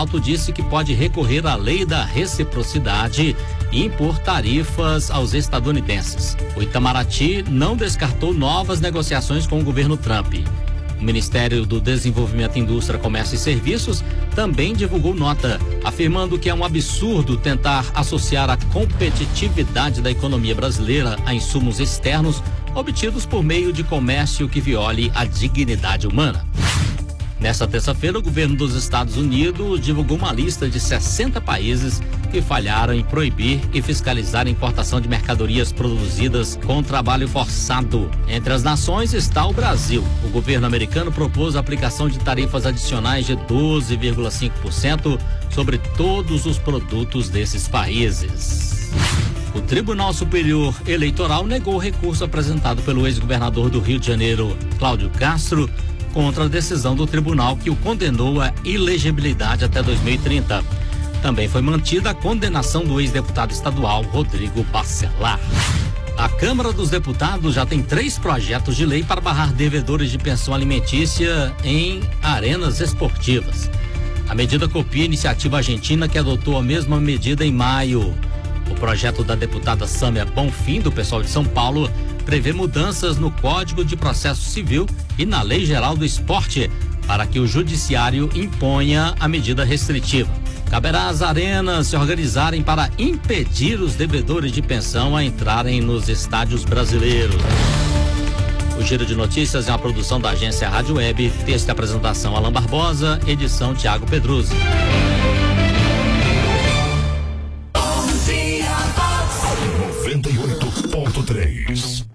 Planalto disse que pode recorrer à lei da reciprocidade e impor tarifas aos estadunidenses. O Itamaraty não descartou novas negociações com o governo Trump. O Ministério do Desenvolvimento, Indústria, Comércio e Serviços também divulgou nota, afirmando que é um absurdo tentar associar a competitividade da economia brasileira a insumos externos obtidos por meio de comércio que viole a dignidade humana. Nesta terça-feira, o governo dos Estados Unidos divulgou uma lista de 60 países que falharam em proibir e fiscalizar a importação de mercadorias produzidas com trabalho forçado. Entre as nações está o Brasil. O governo americano propôs a aplicação de tarifas adicionais de 12,5% sobre todos os produtos desses países. O Tribunal Superior Eleitoral negou o recurso apresentado pelo ex-governador do Rio de Janeiro, Cláudio Castro, contra a decisão do tribunal que o condenou à ilegibilidade até 2030. Também foi mantida a condenação do ex-deputado estadual Rodrigo Bacelar. A Câmara dos Deputados já tem 3 projetos de lei para barrar devedores de pensão alimentícia em arenas esportivas. A medida copia a iniciativa argentina que adotou a mesma medida em maio. O projeto da deputada Sâmia Bonfim, do PSOL de São Paulo, prevê mudanças no Código de Processo Civil e na Lei Geral do Esporte para que o Judiciário imponha a medida restritiva. Caberá às arenas se organizarem para impedir os devedores de pensão a entrarem nos estádios brasileiros. O Giro de Notícias é uma produção da agência Rádio Web, texto e apresentação Alan Barbosa, edição Tiago Pedruzzi. 98.3